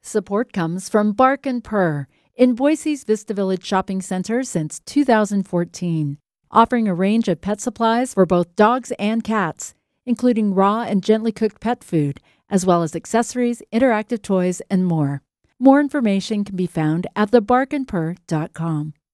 Support comes from Bark and Purr in Boise's Vista Village Shopping Center since 2014, offering a range of pet supplies for both dogs and cats, including raw and gently cooked pet food, as well as accessories, interactive toys, and more. More information can be found at thebarkandpurr.com.